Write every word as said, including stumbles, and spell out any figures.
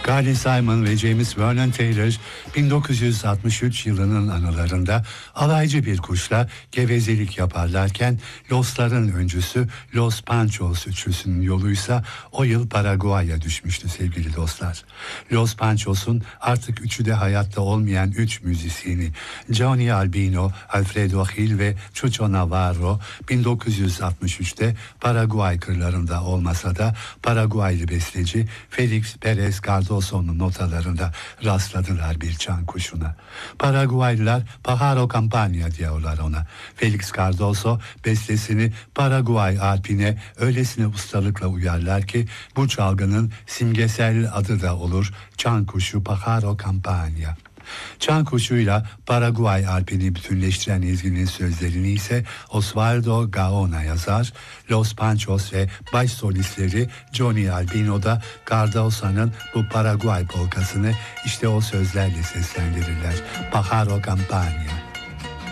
Carly Simon ve James Vernon Taylor bin dokuz yüz altmış üç yılının anılarında alaycı bir kuşla gevezelik yaparlarken Los'ların öncüsü Los Panchos üçlüsünün yoluysa o yıl Paraguay'a düşmüştü sevgili dostlar. Los Panchos'un artık üçü de hayatta olmayan üç müzisyeni Johnny Albino, Alfredo Gil ve Chucho Navarro bin dokuz yüz altmış üçte Paraguay kırlarında olmasa da Paraguaylı besteci Felix Perez Cardoso'nun notalarında rastladılar bir çan kuşuna. Paraguaylılar Pájaro Campaña diyorlar ona. Felix Cardoso bestesini Paraguay Alpine öylesine ustalıkla uyarlar ki bu çalgının simgesel adı da olur, çan kuşu Pájaro Campaña. Çan kuşuyla Paraguay Alpini bütünleştiren ezginin sözlerini ise Osvaldo Gaona yazar. Los Panchos ve baş solistleri Johnny Albino da Cardoso'nun bu Paraguay polkasını işte o sözlerle seslendirirler. Pájaro Campaña.